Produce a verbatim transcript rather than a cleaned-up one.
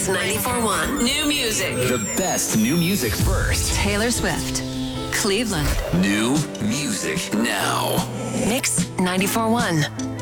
Mix ninety-four point one. New music. The best new music first. Taylor Swift. Cleveland. New music now. Mix ninety-four point one.